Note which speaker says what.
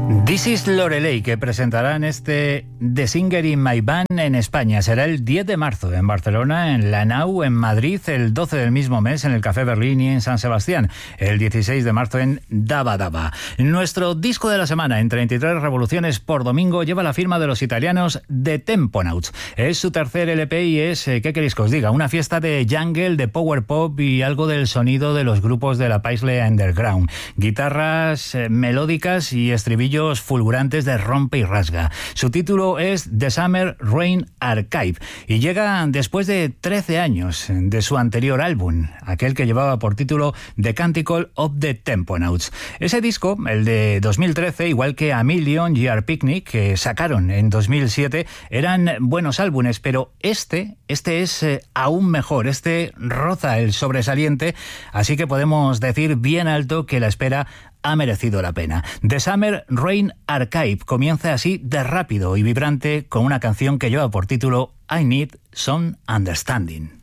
Speaker 1: This is Loreley, que presentarán The Singer in My Band en España. Será el 10 de marzo en Barcelona, en La Nau, en Madrid, el 12 del mismo mes en el Café Berlín y en San Sebastián, el 16 de marzo en Daba Daba. Nuestro disco de la semana, en 33 revoluciones por domingo, lleva la firma de los italianos The Temponauts. Es su tercer LP y es, ¿qué queréis que os diga? Una fiesta de jungle, de power pop y algo del sonido de los grupos de la Paisley Underground. Guitarras melódicas y estribillos fulgurantes de rompe y rasga. Su título es The Summer Rain Archive y llega después de 13 años de su anterior álbum, aquel que llevaba por título The Canticle of the Temponauts. Ese disco, el de 2013, igual que A Million y Our Picnic, que sacaron en 2007, eran buenos álbumes, pero este es aún mejor. Este roza el sobresaliente, así que podemos decir bien alto que la espera ha merecido la pena. The Summer Rain Archive comienza así de rápido y vibrante con una canción que lleva por título I Need Some Understanding.